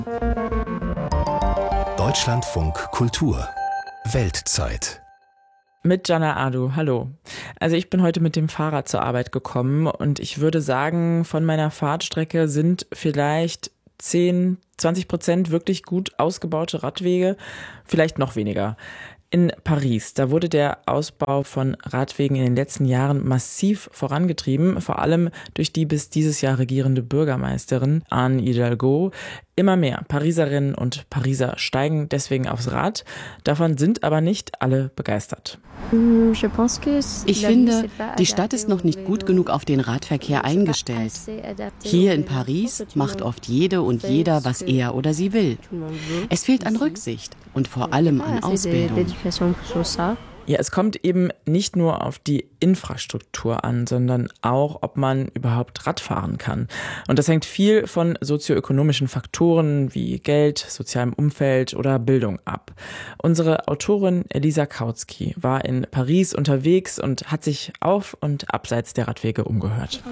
Deutschlandfunk Kultur Weltzeit mit Jana Adu, hallo. Also ich bin heute mit dem Fahrrad zur Arbeit gekommen und ich würde sagen, von meiner Fahrtstrecke sind vielleicht 10-20% wirklich gut ausgebaute Radwege, vielleicht noch weniger. In Paris, da wurde der Ausbau von Radwegen in den letzten Jahren massiv vorangetrieben, vor allem durch die bis dieses Jahr regierende Bürgermeisterin Anne Hidalgo. Immer mehr Pariserinnen und Pariser steigen deswegen aufs Rad. Davon sind aber nicht alle begeistert. Ich finde, die Stadt ist noch nicht gut genug auf den Radverkehr eingestellt. Hier in Paris macht oft jede und jeder, was er oder sie will. Es fehlt an Rücksicht und vor allem an Ausbildung. Ja, es kommt eben nicht nur auf die Infrastruktur an, sondern auch, ob man überhaupt Rad fahren kann. Und das hängt viel von sozioökonomischen Faktoren wie Geld, sozialem Umfeld oder Bildung ab. Unsere Autorin Elisa Kautsky war in Paris unterwegs und hat sich auf und abseits der Radwege umgehört.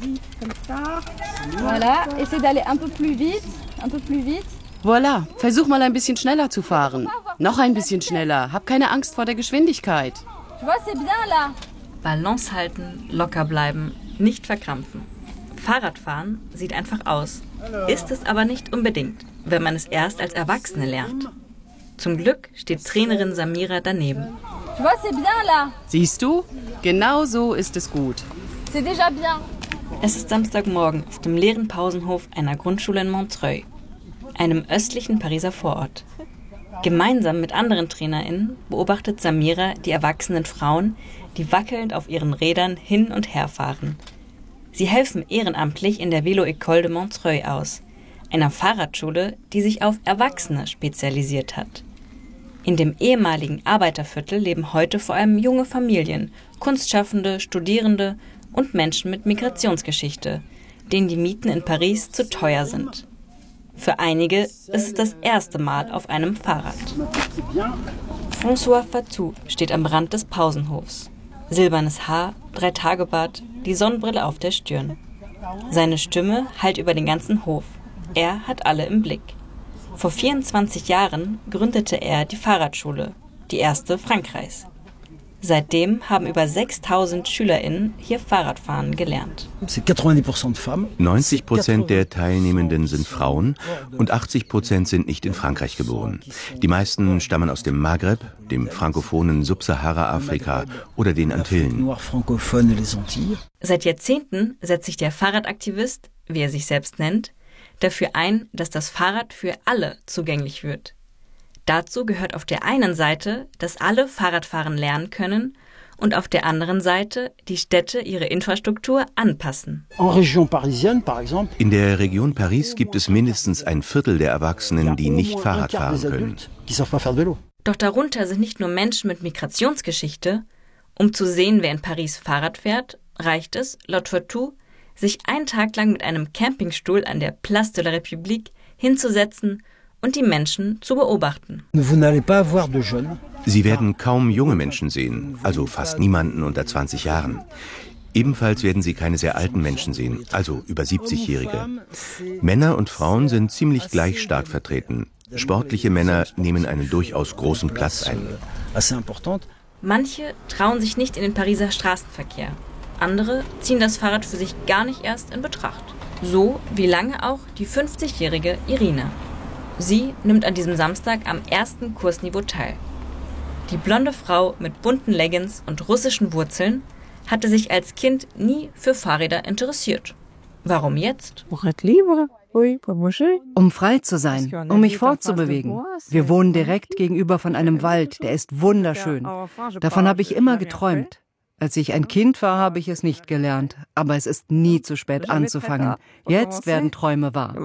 Voilà, versuch mal ein bisschen schneller zu fahren. Noch ein bisschen schneller. Hab keine Angst vor der Geschwindigkeit. Balance halten, locker bleiben, nicht verkrampfen. Fahrradfahren sieht einfach aus, ist es aber nicht unbedingt, wenn man es erst als Erwachsene lernt. Zum Glück steht Trainerin Samira daneben. Siehst du? Genau so ist es gut. Es ist Samstagmorgen auf dem leeren Pausenhof einer Grundschule in Montreuil, einem östlichen Pariser Vorort. Gemeinsam mit anderen TrainerInnen beobachtet Samira die erwachsenen Frauen, die wackelnd auf ihren Rädern hin und her fahren. Sie helfen ehrenamtlich in der Vélo-École de Montreuil aus, einer Fahrradschule, die sich auf Erwachsene spezialisiert hat. In dem ehemaligen Arbeiterviertel leben heute vor allem junge Familien, Kunstschaffende, Studierende und Menschen mit Migrationsgeschichte, denen die Mieten in Paris zu teuer sind. Für einige ist es das erste Mal auf einem Fahrrad. François Fatou steht am Rand des Pausenhofs. Silbernes Haar, 3-Tage-Bart, die Sonnenbrille auf der Stirn. Seine Stimme hallt über den ganzen Hof. Er hat alle im Blick. Vor 24 Jahren gründete er die Fahrradschule, die erste Frankreichs. Seitdem haben über 6.000 SchülerInnen hier Fahrradfahren gelernt. 90% der Teilnehmenden sind Frauen und 80% sind nicht in Frankreich geboren. Die meisten stammen aus dem Maghreb, dem frankophonen Subsahara-Afrika oder den Antillen. Seit Jahrzehnten setzt sich der Fahrradaktivist, wie er sich selbst nennt, dafür ein, dass das Fahrrad für alle zugänglich wird. Dazu gehört auf der einen Seite, dass alle Fahrradfahren lernen können und auf der anderen Seite die Städte ihre Infrastruktur anpassen. In der Region Paris gibt es mindestens ein Viertel der Erwachsenen, die nicht Fahrrad fahren können. Doch darunter sind nicht nur Menschen mit Migrationsgeschichte. Um zu sehen, wer in Paris Fahrrad fährt, reicht es, laut Fatou, sich einen Tag lang mit einem Campingstuhl an der Place de la République hinzusetzen und die Menschen zu beobachten. Sie werden kaum junge Menschen sehen, also fast niemanden unter 20 Jahren. Ebenfalls werden Sie keine sehr alten Menschen sehen, also über 70-Jährige. Männer und Frauen sind ziemlich gleich stark vertreten. Sportliche Männer nehmen einen durchaus großen Platz ein. Manche trauen sich nicht in den Pariser Straßenverkehr. Andere ziehen das Fahrrad für sich gar nicht erst in Betracht. So wie lange auch die 50-jährige Irina. Sie nimmt an diesem Samstag am ersten Kursniveau teil. Die blonde Frau mit bunten Leggings und russischen Wurzeln hatte sich als Kind nie für Fahrräder interessiert. Warum jetzt? Um frei zu sein, um mich fortzubewegen. Wir wohnen direkt gegenüber von einem Wald, der ist wunderschön. Davon habe ich immer geträumt. Als ich ein Kind war, habe ich es nicht gelernt. Aber es ist nie zu spät anzufangen. Jetzt werden Träume wahr.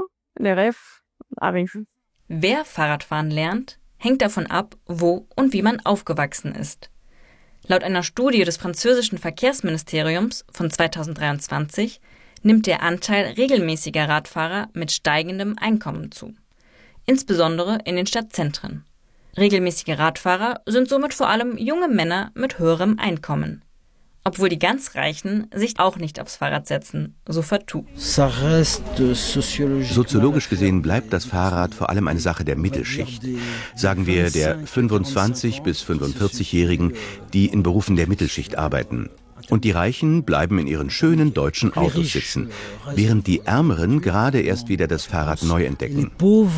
Wer Fahrradfahren lernt, hängt davon ab, wo und wie man aufgewachsen ist. Laut einer Studie des französischen Verkehrsministeriums von 2023 nimmt der Anteil regelmäßiger Radfahrer mit steigendem Einkommen zu. Insbesondere in den Stadtzentren. Regelmäßige Radfahrer sind somit vor allem junge Männer mit höherem Einkommen. Obwohl die ganz Reichen sich auch nicht aufs Fahrrad setzen, so Fatou. Soziologisch gesehen bleibt das Fahrrad vor allem eine Sache der Mittelschicht. Sagen wir der 25- bis 45-Jährigen, die in Berufen der Mittelschicht arbeiten. Und die Reichen bleiben in ihren schönen deutschen Autos sitzen, während die Ärmeren gerade erst wieder das Fahrrad neu entdecken.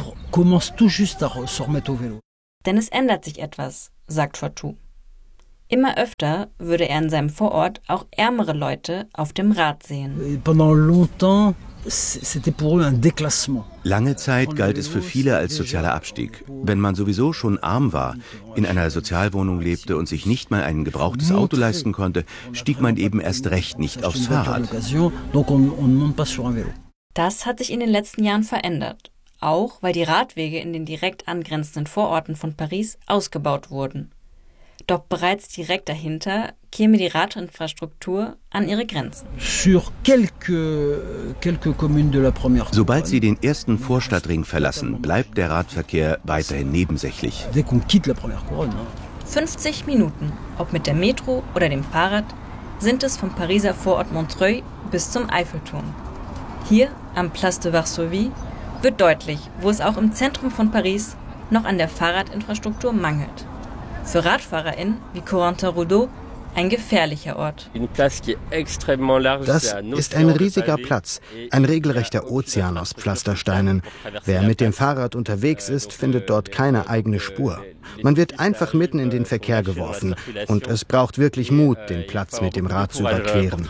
Denn es ändert sich etwas, sagt Fatou. Immer öfter würde er in seinem Vorort auch ärmere Leute auf dem Rad sehen. Lange Zeit galt es für viele als sozialer Abstieg. Wenn man sowieso schon arm war, in einer Sozialwohnung lebte und sich nicht mal ein gebrauchtes Auto leisten konnte, stieg man eben erst recht nicht aufs Fahrrad. Das hat sich in den letzten Jahren verändert, auch weil die Radwege in den direkt angrenzenden Vororten von Paris ausgebaut wurden. Doch bereits direkt dahinter käme die Radinfrastruktur an ihre Grenzen. Sobald sie den ersten Vorstadtring verlassen, bleibt der Radverkehr weiterhin nebensächlich. 50 Minuten, ob mit der Metro oder dem Fahrrad, sind es vom Pariser Vorort Montreuil bis zum Eiffelturm. Hier, am Place de Varsovie, wird deutlich, wo es auch im Zentrum von Paris noch an der Fahrradinfrastruktur mangelt. Für RadfahrerInnen wie Corentin Roudot ein gefährlicher Ort. Das ist ein riesiger Platz, ein regelrechter Ozean aus Pflastersteinen. Wer mit dem Fahrrad unterwegs ist, findet dort keine eigene Spur. Man wird einfach mitten in den Verkehr geworfen und es braucht wirklich Mut, den Platz mit dem Rad zu überqueren.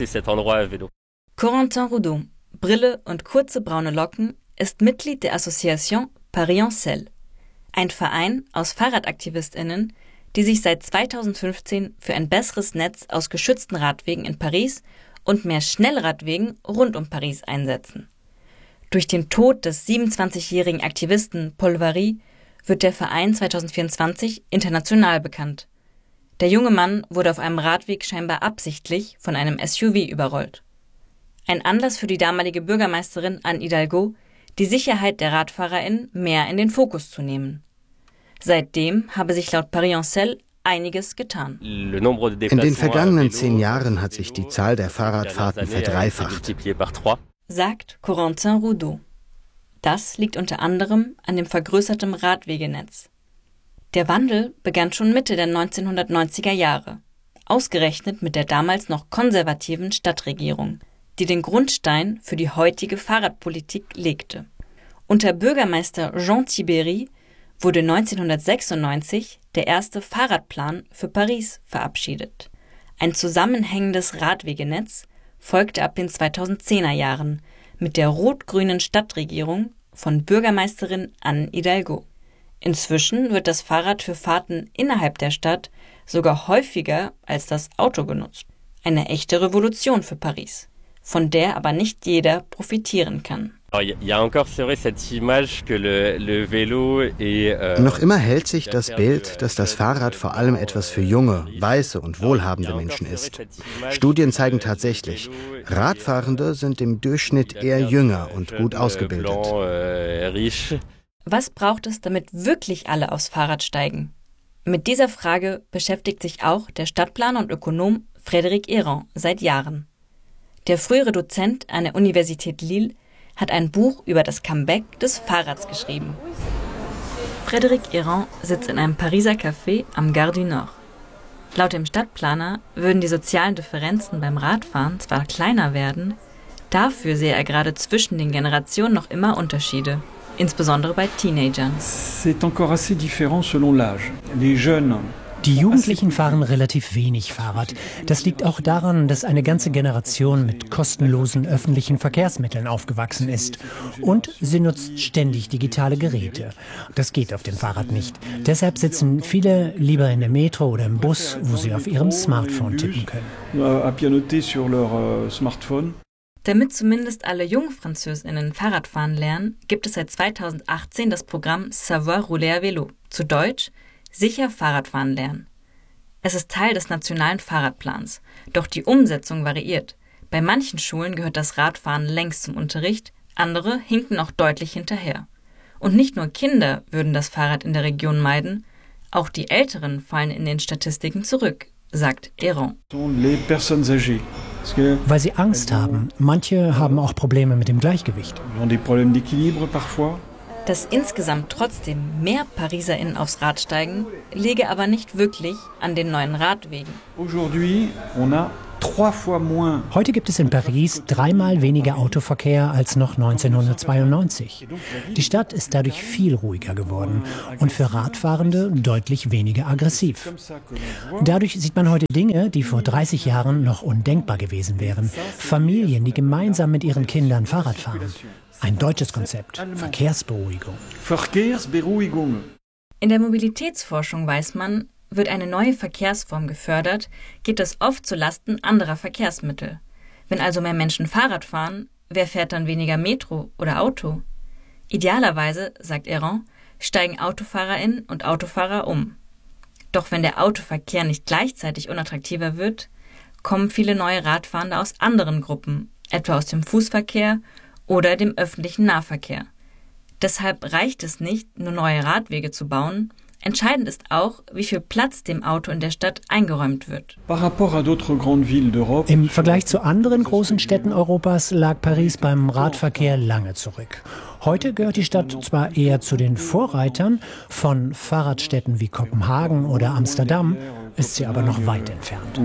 Corentin Roudot, Brille und kurze braune Locken, ist Mitglied der Association Paris en Selle. Ein Verein aus FahrradaktivistInnen, die sich seit 2015 für ein besseres Netz aus geschützten Radwegen in Paris und mehr Schnellradwegen rund um Paris einsetzen. Durch den Tod des 27-jährigen Aktivisten Paul Varry wird der Verein 2024 international bekannt. Der junge Mann wurde auf einem Radweg scheinbar absichtlich von einem SUV überrollt. Ein Anlass für die damalige Bürgermeisterin Anne Hidalgo, die Sicherheit der RadfahrerInnen mehr in den Fokus zu nehmen. Seitdem habe sich laut Paris en Selle einiges getan. In den vergangenen 10 Jahren hat sich die Zahl der Fahrradfahrten verdreifacht, sagt Corentin Roudot. Das liegt unter anderem an dem vergrößerten Radwegenetz. Der Wandel begann schon Mitte der 1990er Jahre, ausgerechnet mit der damals noch konservativen Stadtregierung, die den Grundstein für die heutige Fahrradpolitik legte. Unter Bürgermeister Jean Tibéri wurde 1996 der erste Fahrradplan für Paris verabschiedet. Ein zusammenhängendes Radwegenetz folgte ab den 2010er Jahren mit der rot-grünen Stadtregierung von Bürgermeisterin Anne Hidalgo. Inzwischen wird das Fahrrad für Fahrten innerhalb der Stadt sogar häufiger als das Auto genutzt. Eine echte Revolution für Paris, von der aber nicht jeder profitieren kann. Noch immer hält sich das Bild, dass das Fahrrad vor allem etwas für junge, weiße und wohlhabende Menschen ist. Studien zeigen tatsächlich, Radfahrende sind im Durchschnitt eher jünger und gut ausgebildet. Was braucht es, damit wirklich alle aufs Fahrrad steigen? Mit dieser Frage beschäftigt sich auch der Stadtplaner und Ökonom Frédéric Héran seit Jahren. Der frühere Dozent an der Universität Lille hat ein Buch über das Comeback des Fahrrads geschrieben. Frédéric Héran sitzt in einem Pariser Café am Gare du Nord. Laut dem Stadtplaner würden die sozialen Differenzen beim Radfahren zwar kleiner werden, dafür sehe er gerade zwischen den Generationen noch immer Unterschiede, insbesondere bei Teenagern. C'est encore assez différent selon l'âge. Les jeunes Die Jugendlichen fahren relativ wenig Fahrrad. Das liegt auch daran, dass eine ganze Generation mit kostenlosen öffentlichen Verkehrsmitteln aufgewachsen ist. Und sie nutzt ständig digitale Geräte. Das geht auf dem Fahrrad nicht. Deshalb sitzen viele lieber in der Metro oder im Bus, wo sie auf ihrem Smartphone tippen können. Damit zumindest alle JungfranzösInnen Fahrradfahren lernen, gibt es seit 2018 das Programm Savoir rouler à vélo, zu Deutsch sicher Fahrradfahren lernen. Es ist Teil des nationalen Fahrradplans, doch die Umsetzung variiert. Bei manchen Schulen gehört das Radfahren längst zum Unterricht, andere hinken auch deutlich hinterher. Und nicht nur Kinder würden das Fahrrad in der Region meiden, auch die Älteren fallen in den Statistiken zurück, sagt Héron. Weil sie Angst haben. Manche haben auch Probleme mit dem Gleichgewicht. Dass insgesamt trotzdem mehr PariserInnen aufs Rad steigen, liege aber nicht wirklich an den neuen Radwegen. Heute gibt es in Paris 3-mal weniger Autoverkehr als noch 1992. Die Stadt ist dadurch viel ruhiger geworden und für Radfahrende deutlich weniger aggressiv. Dadurch sieht man heute Dinge, die vor 30 Jahren noch undenkbar gewesen wären. Familien, die gemeinsam mit ihren Kindern Fahrrad fahren. Ein deutsches Konzept, Verkehrsberuhigung. In der Mobilitätsforschung weiß man, wird eine neue Verkehrsform gefördert, geht es oft zu Lasten anderer Verkehrsmittel. Wenn also mehr Menschen Fahrrad fahren, wer fährt dann weniger Metro oder Auto? Idealerweise, sagt Héron, steigen AutofahrerInnen und Autofahrer um. Doch wenn der Autoverkehr nicht gleichzeitig unattraktiver wird, kommen viele neue Radfahrende aus anderen Gruppen, etwa aus dem Fußverkehr oder dem öffentlichen Nahverkehr. Deshalb reicht es nicht, nur neue Radwege zu bauen. Entscheidend ist auch, wie viel Platz dem Auto in der Stadt eingeräumt wird. Im Vergleich zu anderen großen Städten Europas lag Paris beim Radverkehr lange zurück. Heute gehört die Stadt zwar eher zu den Vorreitern, von Fahrradstädten wie Kopenhagen oder Amsterdam ist sie aber noch weit entfernt.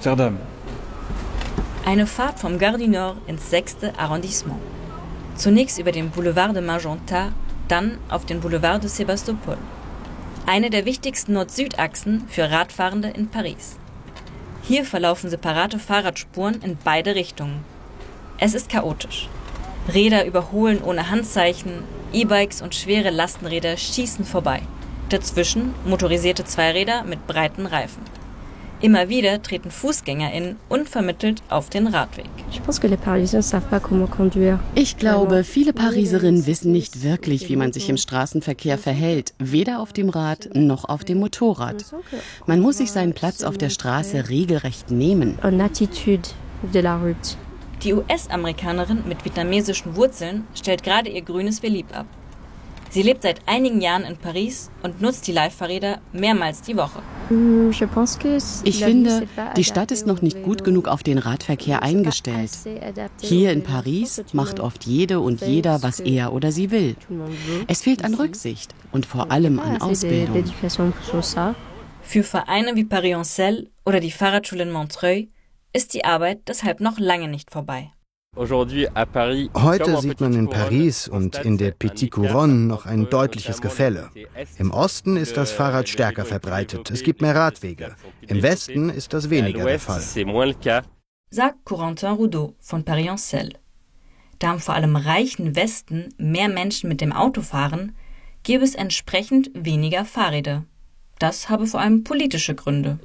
Eine Fahrt vom Gare du Nord ins 6. Arrondissement. Zunächst über den Boulevard de Magenta, dann auf den Boulevard de Sébastopol. Eine der wichtigsten Nord-Süd-Achsen für Radfahrende in Paris. Hier verlaufen separate Fahrradspuren in beide Richtungen. Es ist chaotisch. Räder überholen ohne Handzeichen, E-Bikes und schwere Lastenräder schießen vorbei. Dazwischen motorisierte Zweiräder mit breiten Reifen. Immer wieder treten FußgängerInnen unvermittelt auf den Radweg. Ich glaube, viele Pariserinnen wissen nicht wirklich, wie man sich im Straßenverkehr verhält, weder auf dem Rad noch auf dem Motorrad. Man muss sich seinen Platz auf der Straße regelrecht nehmen. Die US-Amerikanerin mit vietnamesischen Wurzeln stellt gerade ihr grünes Velib ab. Sie lebt seit einigen Jahren in Paris und nutzt die Leihfahrräder mehrmals die Woche. Ich finde, die Stadt ist noch nicht gut genug auf den Radverkehr eingestellt. Hier in Paris macht oft jede und jeder, was er oder sie will. Es fehlt an Rücksicht und vor allem an Ausbildung. Für Vereine wie Paris en Selle oder die Fahrradschule in Montreuil ist die Arbeit deshalb noch lange nicht vorbei. Heute sieht man in Paris und in der Petite Couronne noch ein deutliches Gefälle. Im Osten ist das Fahrrad stärker verbreitet. Es gibt mehr Radwege. Im Westen ist das weniger der Fall. Sagt Corentin Roudot von Paris en Selle. Da im vor allem reichen Westen mehr Menschen mit dem Auto fahren, gäbe es entsprechend weniger Fahrräder. Das habe vor allem politische Gründe.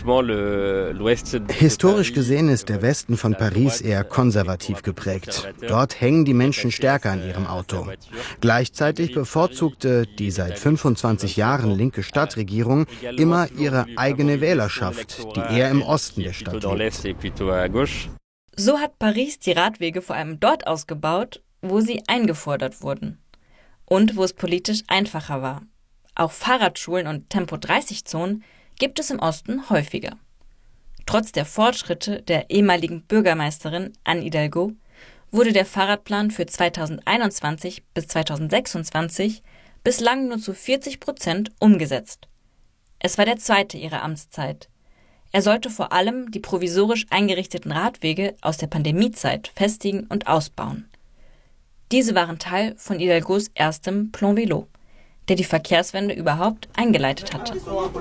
Historisch gesehen ist der Westen von Paris eher konservativ geprägt. Dort hängen die Menschen stärker an ihrem Auto. Gleichzeitig bevorzugte die seit 25 Jahren linke Stadtregierung immer ihre eigene Wählerschaft, die eher im Osten der Stadt lebt. So hat Paris die Radwege vor allem dort ausgebaut, wo sie eingefordert wurden und wo es politisch einfacher war. Auch Fahrradschulen und Tempo-30-Zonen gibt es im Osten häufiger. Trotz der Fortschritte der ehemaligen Bürgermeisterin Anne Hidalgo wurde der Fahrradplan für 2021 bis 2026 bislang nur zu 40% umgesetzt. Es war der zweite ihrer Amtszeit. Er sollte vor allem die provisorisch eingerichteten Radwege aus der Pandemiezeit festigen und ausbauen. Diese waren Teil von Hidalgos erstem Plan Vélo, der die Verkehrswende überhaupt eingeleitet hatte.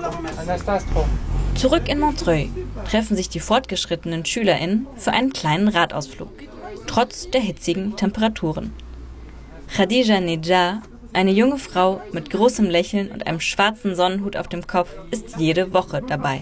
Zurück in Montreuil treffen sich die fortgeschrittenen SchülerInnen für einen kleinen Radausflug, trotz der hitzigen Temperaturen. Khadija Nedjar, eine junge Frau mit großem Lächeln und einem schwarzen Sonnenhut auf dem Kopf, ist jede Woche dabei.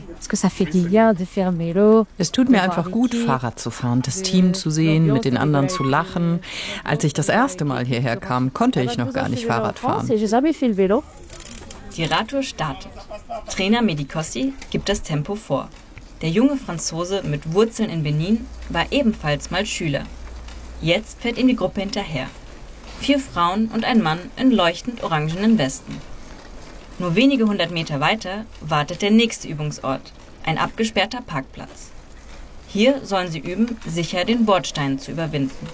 Es tut mir einfach gut, Fahrrad zu fahren, das Team zu sehen, mit den anderen zu lachen. Als ich das erste Mal hierher kam, konnte ich noch gar nicht Fahrrad fahren. Die Radtour startet. Trainer Medicossi gibt das Tempo vor. Der junge Franzose mit Wurzeln in Benin war ebenfalls mal Schüler. Jetzt fährt ihm die Gruppe hinterher. 4 Frauen und ein Mann in leuchtend orangenen Westen. Nur wenige 100 Meter weiter wartet der nächste Übungsort, ein abgesperrter Parkplatz. Hier sollen sie üben, sicher den Bordstein zu überwinden.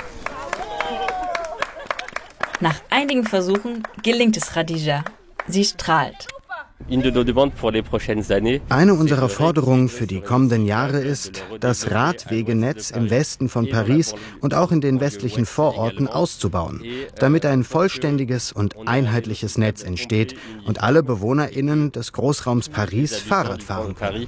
Nach einigen Versuchen gelingt es Khadija. Sie strahlt. Eine unserer Forderungen für die kommenden Jahre ist, das Radwegenetz im Westen von Paris und auch in den westlichen Vororten auszubauen, damit ein vollständiges und einheitliches Netz entsteht und alle BewohnerInnen des Großraums Paris Fahrrad fahren können.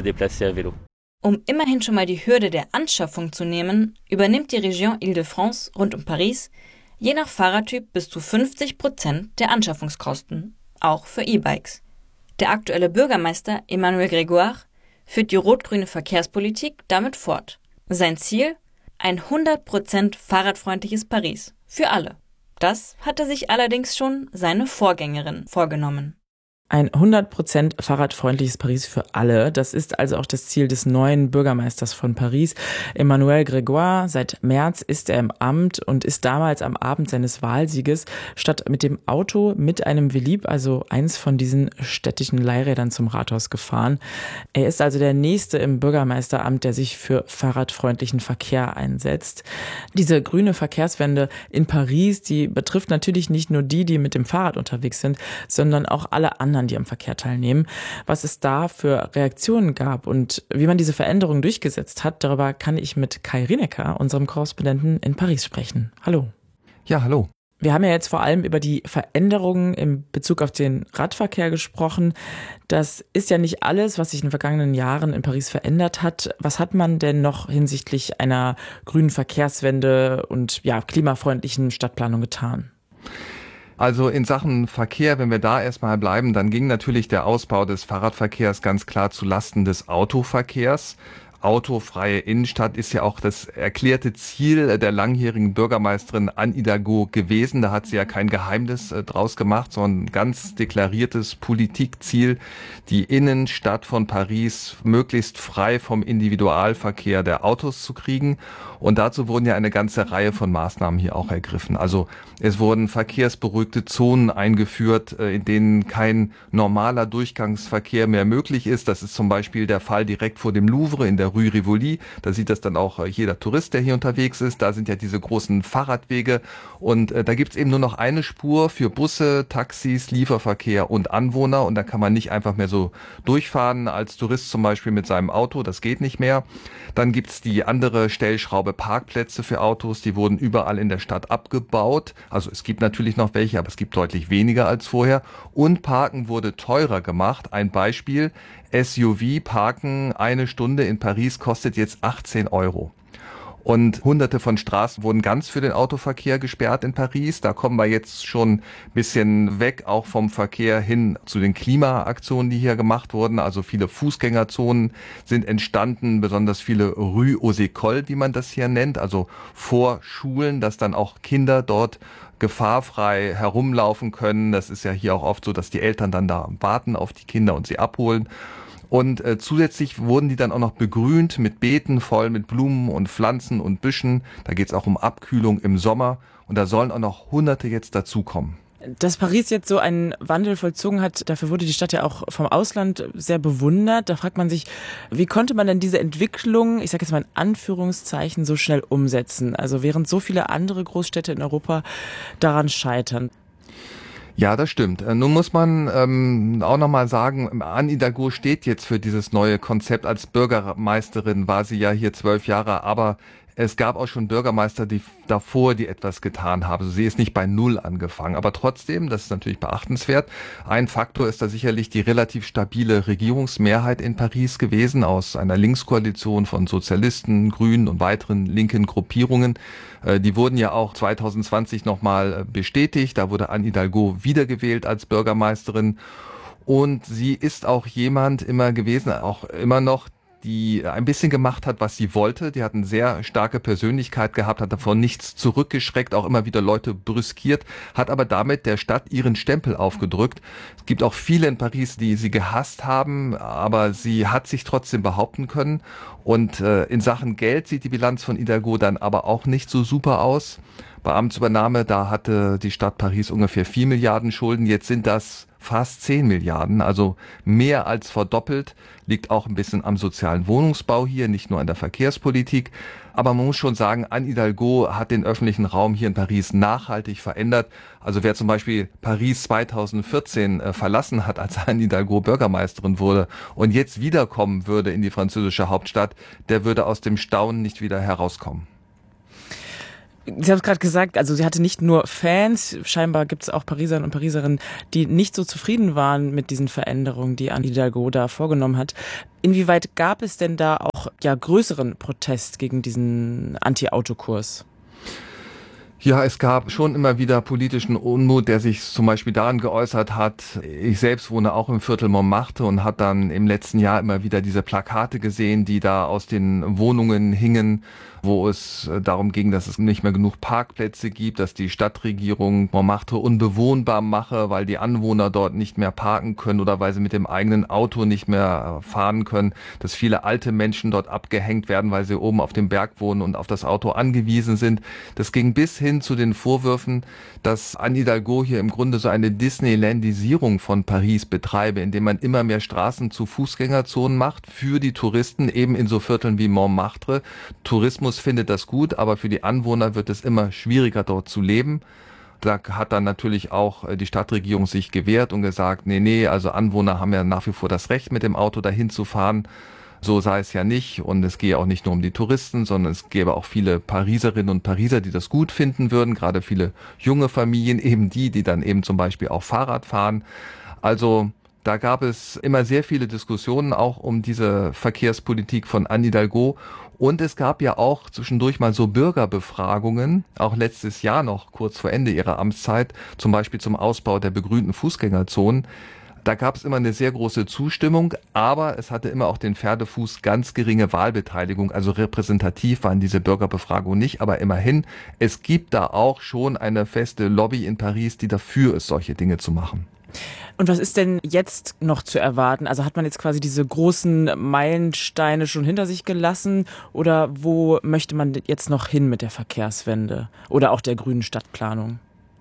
Um immerhin schon mal die Hürde der Anschaffung zu nehmen, übernimmt die Région Île-de-France rund um Paris je nach Fahrradtyp bis zu 50% der Anschaffungskosten, auch für E-Bikes. Der aktuelle Bürgermeister Emmanuel Grégoire führt die rot-grüne Verkehrspolitik damit fort. Sein Ziel? Ein 100% fahrradfreundliches Paris. Für alle. Das hatte sich allerdings schon seine Vorgängerin vorgenommen. Ein 100% fahrradfreundliches Paris für alle. Das ist also auch das Ziel des neuen Bürgermeisters von Paris, Emmanuel Grégoire. Seit März ist er im Amt und ist damals am Abend seines Wahlsieges statt mit dem Auto mit einem Velib, also eins von diesen städtischen Leihrädern, zum Rathaus gefahren. Er ist also der Nächste im Bürgermeisteramt, der sich für fahrradfreundlichen Verkehr einsetzt. Diese grüne Verkehrswende in Paris, die betrifft natürlich nicht nur die mit dem Fahrrad unterwegs sind, sondern auch alle anderen, die am Verkehr teilnehmen. Was es da für Reaktionen gab und wie man diese Veränderungen durchgesetzt hat, darüber kann ich mit Kai Rinecker, unserem Korrespondenten in Paris, sprechen. Hallo. Ja, hallo. Wir haben ja jetzt vor allem über die Veränderungen in Bezug auf den Radverkehr gesprochen. Das ist ja nicht alles, was sich in den vergangenen Jahren in Paris verändert hat. Was hat man denn noch hinsichtlich einer grünen Verkehrswende und klimafreundlichen Stadtplanung getan? Also in Sachen Verkehr, wenn wir da erstmal bleiben, dann ging natürlich der Ausbau des Fahrradverkehrs ganz klar zu Lasten des Autoverkehrs. Autofreie Innenstadt ist ja auch das erklärte Ziel der langjährigen Bürgermeisterin Anne Hidalgo gewesen. Da hat sie ja kein Geheimnis draus gemacht, sondern ein ganz deklariertes Politikziel, die Innenstadt von Paris möglichst frei vom Individualverkehr der Autos zu kriegen. Und dazu wurden ja eine ganze Reihe von Maßnahmen hier auch ergriffen. Also es wurden verkehrsberuhigte Zonen eingeführt, in denen kein normaler Durchgangsverkehr mehr möglich ist. Das ist zum Beispiel der Fall direkt vor dem Louvre in der Rue Rivoli. Da sieht das dann auch jeder Tourist, der hier unterwegs ist. Da sind ja diese großen Fahrradwege. Und da gibt's eben nur noch eine Spur für Busse, Taxis, Lieferverkehr und Anwohner. Und da kann man nicht einfach mehr so durchfahren als Tourist zum Beispiel mit seinem Auto. Das geht nicht mehr. Dann gibt's die andere Stellschraube Parkplätze für Autos. Die wurden überall in der Stadt abgebaut. Also es gibt natürlich noch welche, aber es gibt deutlich weniger als vorher. Und Parken wurde teurer gemacht. Ein Beispiel: SUV-Parken eine Stunde in Paris kostet jetzt 18 €. Und hunderte von Straßen wurden ganz für den Autoverkehr gesperrt in Paris. Da kommen wir jetzt schon ein bisschen weg, auch vom Verkehr hin zu den Klimaaktionen, die hier gemacht wurden. Also viele Fußgängerzonen sind entstanden, besonders viele Rue aux Écoles, wie man das hier nennt, also vor Schulen, dass dann auch Kinder dort gefahrfrei herumlaufen können. Das ist ja hier auch oft so, dass die Eltern dann da warten auf die Kinder und sie abholen. Und zusätzlich wurden die dann auch noch begrünt mit Beeten voll mit Blumen und Pflanzen und Büschen. Da geht es auch um Abkühlung im Sommer. Und da sollen auch noch Hunderte jetzt dazukommen. Dass Paris jetzt so einen Wandel vollzogen hat, dafür wurde die Stadt ja auch vom Ausland sehr bewundert. Da fragt man sich, wie konnte man denn diese Entwicklung, ich sage jetzt mal in Anführungszeichen, so schnell umsetzen? Also während so viele andere Großstädte in Europa daran scheitern. Ja, das stimmt. Nun muss man auch nochmal sagen, Anne Hidalgo steht jetzt für dieses neue Konzept. Als Bürgermeisterin war sie ja hier 12 Jahre, aber es gab auch schon Bürgermeister, die davor, die etwas getan haben. Also sie ist nicht bei Null angefangen. Aber trotzdem, das ist natürlich beachtenswert, ein Faktor ist da sicherlich die relativ stabile Regierungsmehrheit in Paris gewesen, aus einer Linkskoalition von Sozialisten, Grünen und weiteren linken Gruppierungen. Die wurden ja auch 2020 nochmal bestätigt. Da wurde Anne Hidalgo wiedergewählt als Bürgermeisterin. Und sie ist auch jemand immer gewesen, auch immer noch, die ein bisschen gemacht hat, was sie wollte. Die hat eine sehr starke Persönlichkeit gehabt, hat davon nichts zurückgeschreckt, auch immer wieder Leute brüskiert, hat aber damit der Stadt ihren Stempel aufgedrückt. Es gibt auch viele in Paris, die sie gehasst haben, aber sie hat sich trotzdem behaupten können. Und in Sachen Geld sieht die Bilanz von Hidalgo dann aber auch nicht so super aus. Bei Amtsübernahme, da hatte die Stadt Paris ungefähr 4 Milliarden Schulden. Jetzt sind das fast 10 Milliarden, also mehr als verdoppelt. Liegt auch ein bisschen am sozialen Wohnungsbau hier, nicht nur an der Verkehrspolitik. Aber man muss schon sagen, Anne Hidalgo hat den öffentlichen Raum hier in Paris nachhaltig verändert. Also wer zum Beispiel Paris 2014 verlassen hat, als Anne Hidalgo Bürgermeisterin wurde und jetzt wiederkommen würde in die französische Hauptstadt, der würde aus dem Staunen nicht wieder herauskommen. Sie haben es gerade gesagt, also sie hatte nicht nur Fans, scheinbar gibt es auch Pariserinnen und Pariserinnen, die nicht so zufrieden waren mit diesen Veränderungen, die Anne Hidalgo da vorgenommen hat. Inwieweit gab es denn da auch größeren Protest gegen diesen Anti-Auto-Kurs? Ja, es gab schon immer wieder politischen Unmut, der sich zum Beispiel daran geäußert hat. Ich selbst wohne auch im Viertel Montmartre und habe dann im letzten Jahr immer wieder diese Plakate gesehen, die da aus den Wohnungen hingen, wo es darum ging, dass es nicht mehr genug Parkplätze gibt, dass die Stadtregierung Montmartre unbewohnbar mache, weil die Anwohner dort nicht mehr parken können oder weil sie mit dem eigenen Auto nicht mehr fahren können, dass viele alte Menschen dort abgehängt werden, weil sie oben auf dem Berg wohnen und auf das Auto angewiesen sind. Das ging bis hin zu den Vorwürfen, dass Anne Hidalgo hier im Grunde so eine Disneylandisierung von Paris betreibe, indem man immer mehr Straßen zu Fußgängerzonen macht für die Touristen, eben in so Vierteln wie Montmartre. Tourismus findet das gut, aber für die Anwohner wird es immer schwieriger, dort zu leben. Da hat dann natürlich auch die Stadtregierung sich gewehrt und gesagt, nee, also Anwohner haben ja nach wie vor das Recht, mit dem Auto dahin zu fahren. So sei es ja nicht und es gehe auch nicht nur um die Touristen, sondern es gäbe auch viele Pariserinnen und Pariser, die das gut finden würden, gerade viele junge Familien, eben die dann eben zum Beispiel auch Fahrrad fahren. Also da gab es immer sehr viele Diskussionen auch um diese Verkehrspolitik von Anne Hidalgo. Und es gab ja auch zwischendurch mal so Bürgerbefragungen, auch letztes Jahr noch kurz vor Ende ihrer Amtszeit, zum Beispiel zum Ausbau der begrünten Fußgängerzonen. Da gab es immer eine sehr große Zustimmung, aber es hatte immer auch den Pferdefuß ganz geringe Wahlbeteiligung. Also repräsentativ waren diese Bürgerbefragungen nicht, aber immerhin, es gibt da auch schon eine feste Lobby in Paris, die dafür ist, solche Dinge zu machen. Und was ist denn jetzt noch zu erwarten? Also hat man jetzt quasi diese großen Meilensteine schon hinter sich gelassen oder wo möchte man jetzt noch hin mit der Verkehrswende oder auch der grünen Stadtplanung?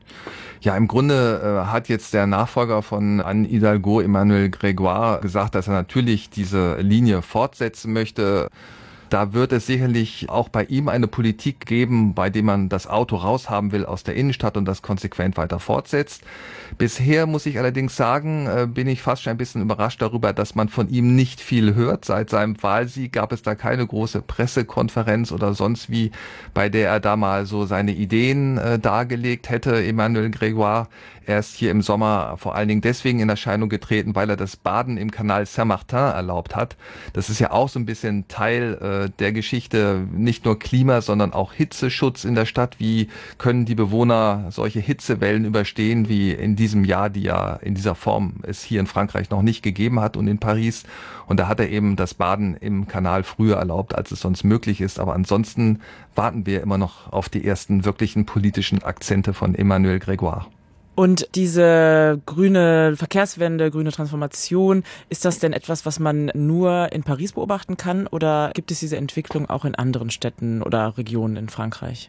Ja, im Grunde hat jetzt der Nachfolger von Anne Hidalgo, Emmanuel Grégoire, gesagt, dass er natürlich diese Linie fortsetzen möchte. Da wird es sicherlich auch bei ihm eine Politik geben, bei der man das Auto raushaben will aus der Innenstadt und das konsequent weiter fortsetzt. Bisher muss ich allerdings sagen, bin ich fast schon ein bisschen überrascht darüber, dass man von ihm nicht viel hört. Seit seinem Wahlsieg gab es da keine große Pressekonferenz oder sonst wie, bei der er da mal so seine Ideen dargelegt hätte, Emmanuel Grégoire. Er ist hier im Sommer vor allen Dingen deswegen in Erscheinung getreten, weil er das Baden im Kanal Saint-Martin erlaubt hat. Das ist ja auch so ein bisschen Teil der Geschichte, nicht nur Klima, sondern auch Hitzeschutz in der Stadt. Wie können die Bewohner solche Hitzewellen überstehen, wie in diesem Jahr, die ja in dieser Form es hier in Frankreich noch nicht gegeben hat und in Paris. Und da hat er eben das Baden im Kanal früher erlaubt, als es sonst möglich ist. Aber ansonsten warten wir immer noch auf die ersten wirklichen politischen Akzente von Emmanuel Grégoire. Und diese grüne Verkehrswende, grüne Transformation, ist das denn etwas, was man nur in Paris beobachten kann oder gibt es diese Entwicklung auch in anderen Städten oder Regionen in Frankreich?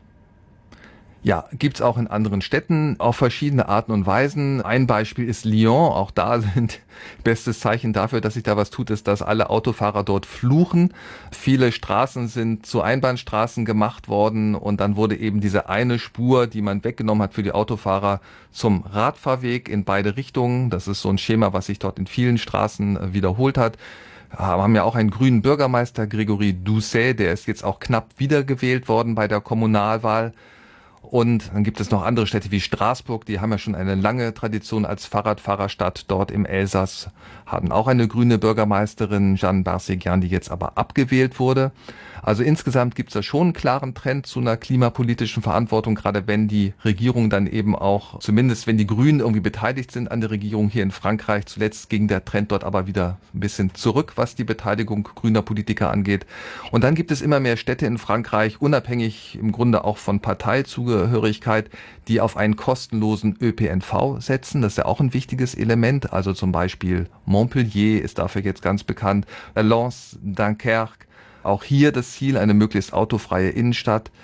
Ja, gibt's auch in anderen Städten auf verschiedene Arten und Weisen. Ein Beispiel ist Lyon. Auch da sind bestes Zeichen dafür, dass sich da was tut, ist, dass alle Autofahrer dort fluchen. Viele Straßen sind zu Einbahnstraßen gemacht worden und dann wurde eben diese eine Spur, die man weggenommen hat für die Autofahrer, zum Radfahrweg in beide Richtungen. Das ist so ein Schema, was sich dort in vielen Straßen wiederholt hat. Wir haben ja auch einen grünen Bürgermeister, Grégory Doucet, der ist jetzt auch knapp wiedergewählt worden bei der Kommunalwahl. Und dann gibt es noch andere Städte wie Straßburg, die haben ja schon eine lange Tradition als Fahrradfahrerstadt dort im Elsass, hatten auch eine grüne Bürgermeisterin, Jeanne Barseguian, die jetzt aber abgewählt wurde. Also insgesamt gibt es da schon einen klaren Trend zu einer klimapolitischen Verantwortung, gerade wenn die Regierung dann eben auch, zumindest wenn die Grünen irgendwie beteiligt sind an der Regierung hier in Frankreich. Zuletzt ging der Trend dort aber wieder ein bisschen zurück, was die Beteiligung grüner Politiker angeht. Und dann gibt es immer mehr Städte in Frankreich, unabhängig im Grunde auch von Parteizugehörigkeit, die auf einen kostenlosen ÖPNV setzen. Das ist ja auch ein wichtiges Element. Also zum Beispiel Montpellier ist dafür jetzt ganz bekannt, Lens, Dunkerque. Auch hier das Ziel, eine möglichst autofreie Innenstadt.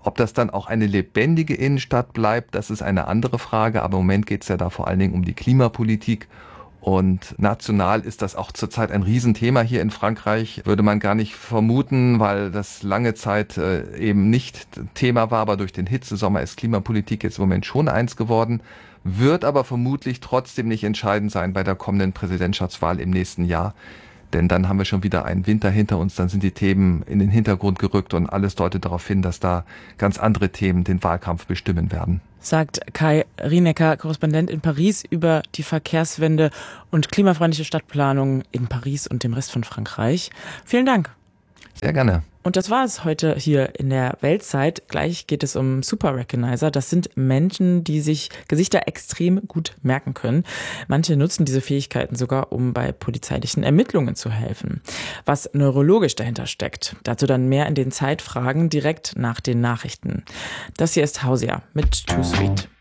Ob das dann auch eine lebendige Innenstadt bleibt, das ist eine andere Frage. Aber im Moment geht es ja da vor allen Dingen um die Klimapolitik. Und national ist das auch zurzeit ein Riesenthema hier in Frankreich. Würde man gar nicht vermuten, weil das lange Zeit eben nicht Thema war. Aber durch den Hitzesommer ist Klimapolitik jetzt im Moment schon eins geworden. Wird aber vermutlich trotzdem nicht entscheidend sein bei der kommenden Präsidentschaftswahl im nächsten Jahr. Denn dann haben wir schon wieder einen Winter hinter uns, dann sind die Themen in den Hintergrund gerückt und alles deutet darauf hin, dass da ganz andere Themen den Wahlkampf bestimmen werden. Sagt Kai Rienecker, Korrespondent in Paris, über die Verkehrswende und klimafreundliche Stadtplanung in Paris und dem Rest von Frankreich. Vielen Dank. Sehr gerne. Und das war es heute hier in der Weltzeit. Gleich geht es um Super Recognizer. Das sind Menschen, die sich Gesichter extrem gut merken können. Manche nutzen diese Fähigkeiten sogar, um bei polizeilichen Ermittlungen zu helfen. Was neurologisch dahinter steckt, dazu dann mehr in den Zeitfragen direkt nach den Nachrichten. Das hier ist Hausia mit Too Sweet.